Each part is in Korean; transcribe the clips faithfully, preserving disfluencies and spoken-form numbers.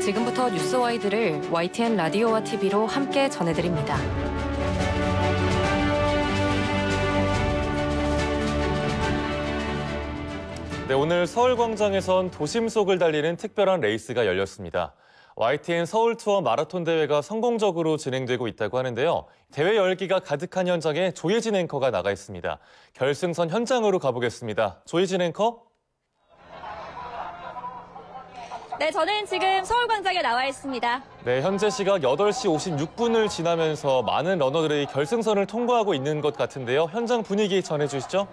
지금부터 뉴스와이드를 와이티엔 라디오와 티비로 함께 전해드립니다. 네, 오늘 서울광장에선 도심 속을 달리는 특별한 레이스가 열렸습니다. 와이티엔 서울 투어 마라톤 대회가 성공적으로 진행되고 있다고 하는데요. 대회 열기가 가득한 현장에 조혜진 앵커가 나가 있습니다. 결승선 현장으로 가보겠습니다. 조혜진 앵커? 네, 저는 지금 서울광장에 나와 있습니다. 네, 현재 시각 여덟 시 오십육 분을 지나면서 많은 러너들이 결승선을 통과하고 있는 것 같은데요. 현장 분위기 전해주시죠.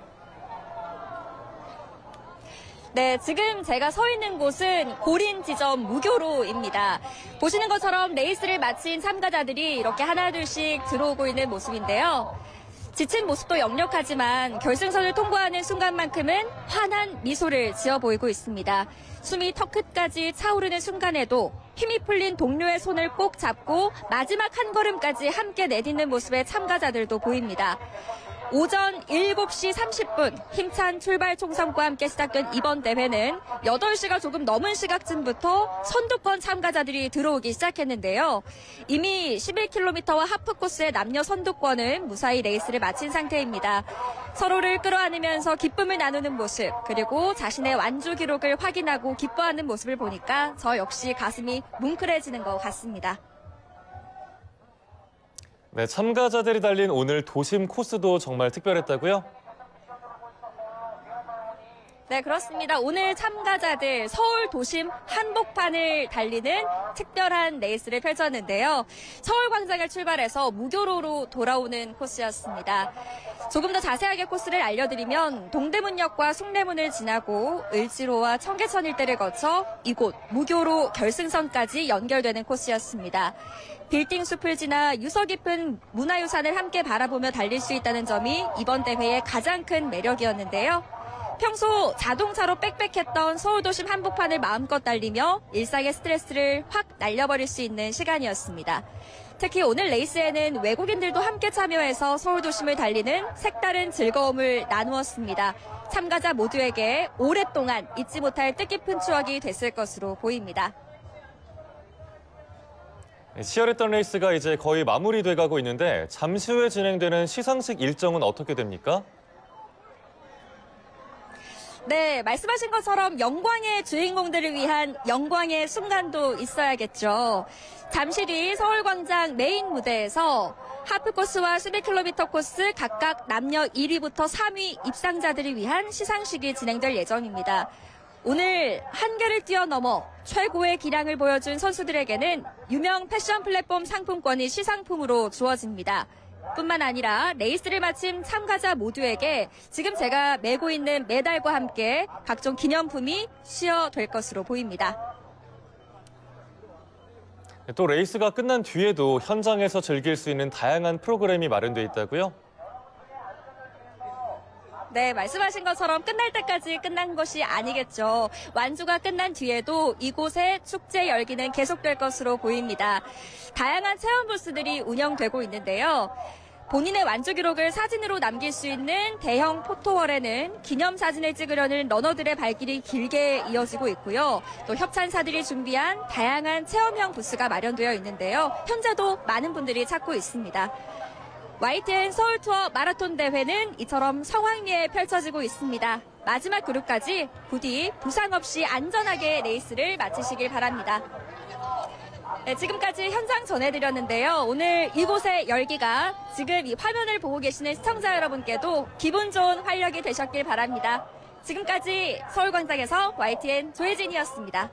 네, 지금 제가 서 있는 곳은 고린 지점 무교로입니다. 보시는 것처럼 레이스를 마친 참가자들이 이렇게 하나둘씩 들어오고 있는 모습인데요. 지친 모습도 역력하지만 결승선을 통과하는 순간만큼은 환한 미소를 지어 보이고 있습니다. 숨이 턱끝까지 차오르는 순간에도 힘이 풀린 동료의 손을 꼭 잡고 마지막 한 걸음까지 함께 내딛는 모습의 참가자들도 보입니다. 오전 일곱 시 삼십 분 힘찬 출발 총성과 함께 시작된 이번 대회는 여덟 시가 조금 넘은 시각쯤부터 선두권 참가자들이 들어오기 시작했는데요. 이미 십일 킬로미터와 하프코스의 남녀 선두권은 무사히 레이스를 마친 상태입니다. 서로를 끌어안으면서 기쁨을 나누는 모습, 그리고 자신의 완주 기록을 확인하고 기뻐하는 모습을 보니까 저 역시 가슴이 뭉클해지는 것 같습니다. 네, 참가자들이 달린 오늘 도심 코스도 정말 특별했다고요? 네, 그렇습니다. 오늘 참가자들 서울 도심 한복판을 달리는 특별한 레이스를 펼쳤는데요. 서울광장을 출발해서 무교로로 돌아오는 코스였습니다. 조금 더 자세하게 코스를 알려드리면 동대문역과 숭례문을 지나고 을지로와 청계천 일대를 거쳐 이곳 무교로 결승선까지 연결되는 코스였습니다. 빌딩 숲을 지나 유서 깊은 문화유산을 함께 바라보며 달릴 수 있다는 점이 이번 대회의 가장 큰 매력이었는데요. 평소 자동차로 빽빽했던 서울도심 한복판을 마음껏 달리며 일상의 스트레스를 확 날려버릴 수 있는 시간이었습니다. 특히 오늘 레이스에는 외국인들도 함께 참여해서 서울도심을 달리는 색다른 즐거움을 나누었습니다. 참가자 모두에게 오랫동안 잊지 못할 뜻깊은 추억이 됐을 것으로 보입니다. 치열했던 레이스가 이제 거의 마무리돼가고 있는데 잠시 후에 진행되는 시상식 일정은 어떻게 됩니까? 네, 말씀하신 것처럼 영광의 주인공들을 위한 영광의 순간도 있어야겠죠. 잠시 뒤 서울광장 메인 무대에서 하프코스와 십일 킬로미터 코스 각각 남녀 일 위부터 삼 위 입상자들을 위한 시상식이 진행될 예정입니다. 오늘 한계를 뛰어넘어 최고의 기량을 보여준 선수들에게는 유명 패션 플랫폼 상품권이 시상품으로 주어집니다. 뿐만 아니라 레이스를 마친 참가자 모두에게 지금 제가 메고 있는 메달과 함께 각종 기념품이 수여될 것으로 보입니다. 또 레이스가 끝난 뒤에도 현장에서 즐길 수 있는 다양한 프로그램이 마련돼 있다고요? 네, 말씀하신 것처럼 끝날 때까지 끝난 것이 아니겠죠. 완주가 끝난 뒤에도 이곳의 축제 열기는 계속될 것으로 보입니다. 다양한 체험 부스들이 운영되고 있는데요. 본인의 완주 기록을 사진으로 남길 수 있는 대형 포토월에는 기념사진을 찍으려는 러너들의 발길이 길게 이어지고 있고요. 또 협찬사들이 준비한 다양한 체험형 부스가 마련되어 있는데요. 현재도 많은 분들이 찾고 있습니다. 와이티엔 서울 투어 마라톤 대회는 이처럼 성황리에 펼쳐지고 있습니다. 마지막 그룹까지 부디 부상 없이 안전하게 레이스를 마치시길 바랍니다. 네, 지금까지 현장 전해드렸는데요. 오늘 이곳의 열기가 지금 이 화면을 보고 계시는 시청자 여러분께도 기분 좋은 활력이 되셨길 바랍니다. 지금까지 서울광장에서 와이티엔 조혜진이었습니다.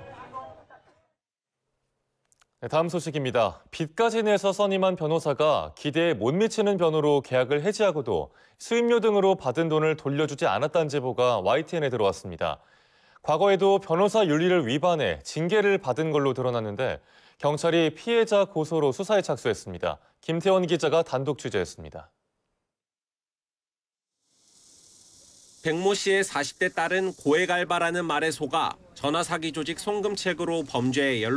네, 다음 소식입니다. 빚까지 내서 선임한 변호사가 기대에 못 미치는 변호로 계약을 해지하고도 수임료 등으로 받은 돈을 돌려주지 않았다는 제보가 와이티엔에 들어왔습니다. 과거에도 변호사 윤리를 위반해 징계를 받은 걸로 드러났는데 경찰이 피해자 고소로 수사에 착수했습니다. 김태원 기자가 단독 취재했습니다. 백모 씨의 사십 대 딸은 고액 알바라는 말에 속아 전화 사기 조직 송금책으로 범죄에 연루